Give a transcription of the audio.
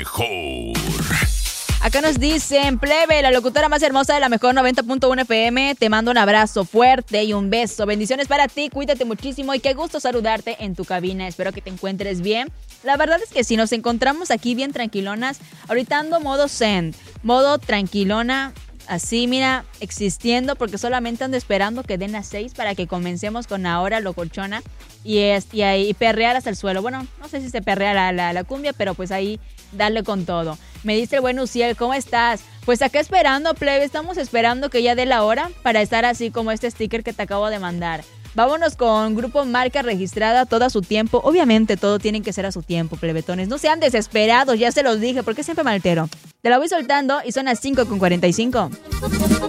Mejor. Acá nos dicen, plebe, la locutora más hermosa de la mejor 90.1 FM, te mando un abrazo fuerte y un beso. Bendiciones para ti, cuídate muchísimo y qué gusto saludarte en tu cabina. Espero que te encuentres bien. La verdad es que si nos encontramos aquí bien tranquilonas, ahorita ando modo zen, modo tranquilona, así mira, existiendo, porque solamente ando esperando que den las 6 para que comencemos con Ahora Locochona y perrear hasta el suelo. Bueno, no sé si se perrea la cumbia, pero pues ahí darle con todo. Me dice el buen Uciel, ¿cómo estás? Pues acá esperando, plebe, estamos esperando que ya dé la hora para estar así como este sticker que te acabo de mandar. Vámonos con Grupo Marca Registrada, todo a su tiempo. Obviamente todo tiene que ser a su tiempo, plebetones. No sean desesperados, ya se los dije, porque siempre me altero. Te la voy soltando y son las 5:45.